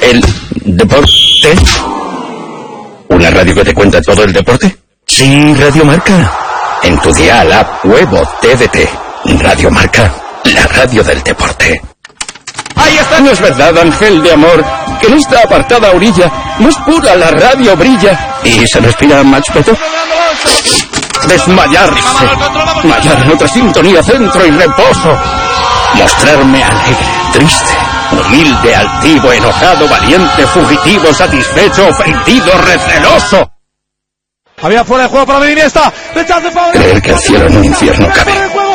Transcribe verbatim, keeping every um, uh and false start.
el deporte. ¿Una radio que te cuenta todo el deporte? Sí, Radio Marca. En tu dial, app, web o T D T. Radio Marca, la radio del deporte. Ahí está. No es verdad, ángel de amor, que en esta apartada orilla más pura la radio brilla. ¿Y se respira match peto? Desmayarse. Mallar en otra sintonía, centro y reposo. Mostrarme alegre, triste, humilde, altivo, enojado, valiente, fugitivo, satisfecho, ofendido, receloso. Había fuera de juego para Iniesta. Creer que el cielo en un infierno cabe.